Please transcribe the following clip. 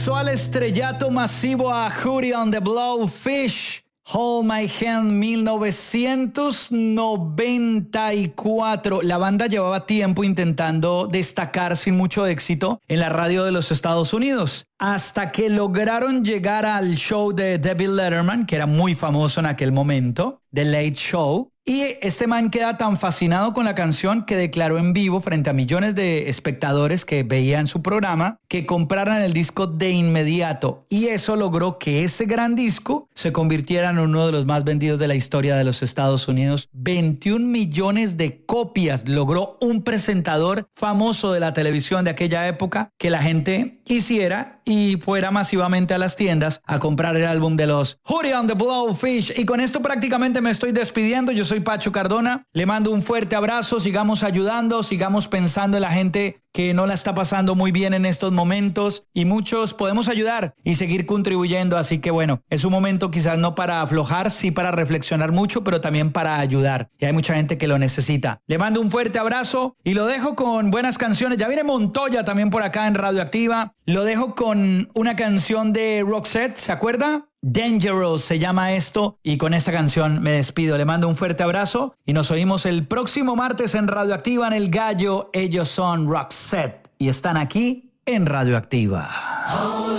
Al estrellato masivo a Hootie and the Blowfish, Hold My Hand, 1994. La banda llevaba tiempo intentando destacar sin mucho éxito en la radio de los Estados Unidos, hasta que lograron llegar al show de David Letterman, que era muy famoso en aquel momento, The Late Show. Y este man queda tan fascinado con la canción que declaró en vivo frente a millones de espectadores que veían su programa que compraran el disco de inmediato. Y eso logró que ese gran disco se convirtiera en uno de los más vendidos de la historia de los Estados Unidos. 21 millones de copias logró un presentador famoso de la televisión de aquella época que la gente hiciera y fuera masivamente a las tiendas a comprar el álbum de los Hootie and the Blowfish. Y con esto prácticamente me estoy despidiendo. Yo soy Pacho Cardona, le mando un fuerte abrazo, sigamos ayudando, sigamos pensando en la gente que no la está pasando muy bien en estos momentos y muchos podemos ayudar y seguir contribuyendo, así que bueno, es un momento quizás no para aflojar, sí para reflexionar mucho, pero también para ayudar y hay mucha gente que lo necesita. Le mando un fuerte abrazo y lo dejo con buenas canciones. Ya viene Montoya también por acá en Radioactiva. Lo dejo con una canción de Roxette, ¿se acuerda? Dangerous se llama esto y con esta canción me despido. Le mando un fuerte abrazo y nos oímos el próximo martes en Radioactiva en El Gallo. Ellos son Roxette y están aquí en Radioactiva.